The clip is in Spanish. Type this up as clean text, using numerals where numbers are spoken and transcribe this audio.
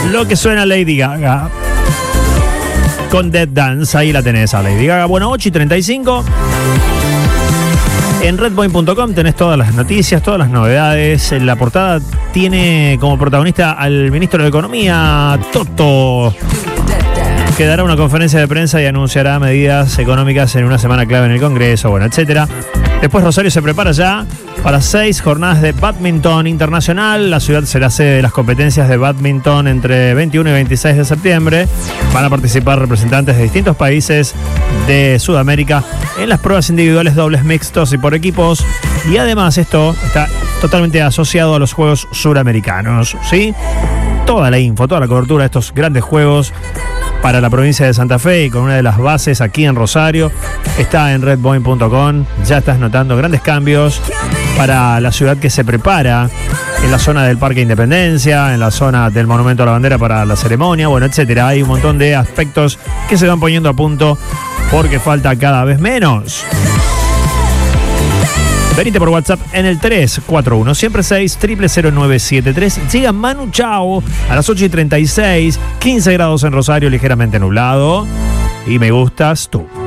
Lo que suena Lady Gaga con Dead Dance, ahí la tenés a Lady Gaga. Bueno, 8:35. En redpoint.com tenés todas las noticias, todas las novedades. En la portada tiene como protagonista al ministro de Economía, Toto, que dará una conferencia de prensa y anunciará medidas económicas en una semana clave en el Congreso, bueno, etcétera. Después Rosario se prepara ya para 6 jornadas de bádminton internacional. La ciudad será sede de las competencias de bádminton entre 21 y 26 de septiembre. Van a participar representantes de distintos países de Sudamérica en las pruebas individuales, dobles, mixtos y por equipos. Y además esto está totalmente asociado a los Juegos Suramericanos, ¿sí? Toda la info, toda la cobertura de estos grandes juegos para la provincia de Santa Fe y con una de las bases aquí en Rosario está en redpoint.com. Ya estás notando grandes cambios para la ciudad que se prepara en la zona del Parque Independencia, en la zona del Monumento a la Bandera para la ceremonia, bueno, etcétera. Hay un montón de aspectos que se van poniendo a punto porque falta cada vez menos. Venite por WhatsApp en el 341 siempre 6 00973. Llega Manu Chao a las 8:36, 15 grados en Rosario, ligeramente nublado. Y me gustas tú.